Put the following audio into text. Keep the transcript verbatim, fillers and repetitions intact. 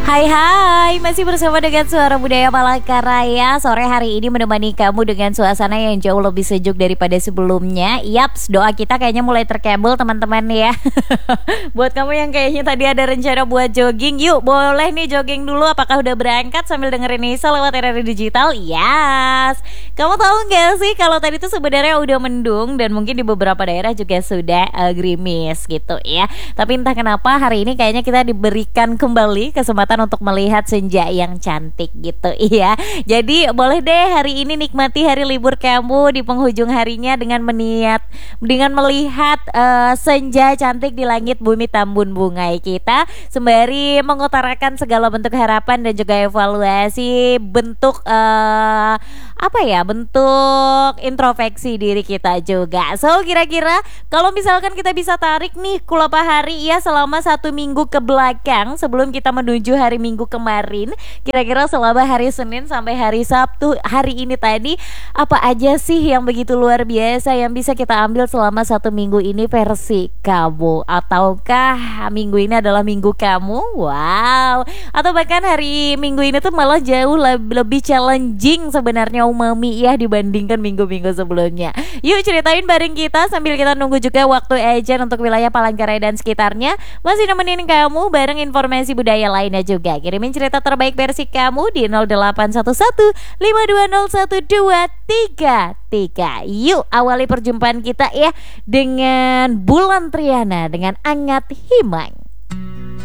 Hai hai, masih bersama dengan Suara Budaya Palangkaraya. Sore hari ini menemani kamu dengan suasana yang jauh lebih sejuk daripada sebelumnya. Yaps, doa kita kayaknya mulai terkabul teman-teman ya. Buat kamu yang kayaknya tadi ada rencana buat jogging, yuk boleh nih jogging dulu. Apakah udah berangkat sambil dengerin Nisa lewat R R I Digital? Yes. Kamu tahu nggak sih kalau tadi tuh sebenarnya udah mendung dan mungkin di beberapa daerah juga sudah uh, gerimis gitu ya. Tapi entah kenapa hari ini kayaknya kita diberikan kembali kesempatan untuk melihat senja yang cantik gitu ya. Jadi boleh deh hari ini nikmati hari libur kamu di penghujung harinya dengan meniat dengan melihat uh, senja cantik di langit bumi Tambun Bungai kita, sembari mengutarakan segala bentuk harapan dan juga evaluasi bentuk uh, apa ya bentuk introspeksi diri kita juga. So kira-kira kalau misalkan kita bisa tarik nih kulapa hari ya selama satu minggu ke belakang sebelum kita menuju hari Minggu kemarin, kira-kira selama hari Senin sampai hari Sabtu hari ini tadi apa aja sih yang begitu luar biasa yang bisa kita ambil selama satu minggu ini versi kamu, ataukah minggu ini adalah minggu kamu? Wow. Atau bahkan hari Minggu ini tuh malah jauh lebih challenging sebenarnya umami ya dibandingkan minggu-minggu sebelumnya. Yuk ceritain bareng kita sambil kita nunggu juga waktu agent untuk wilayah Palangkaraya dan sekitarnya masih nemenin kamu bareng informasi budaya lainnya juga. Kirimin cerita terbaik versi kamu di nol delapan satu satu lima dua nol satu dua tiga tiga. Yuk awali perjumpaan kita ya dengan Bulan Triana dengan Angat Himang.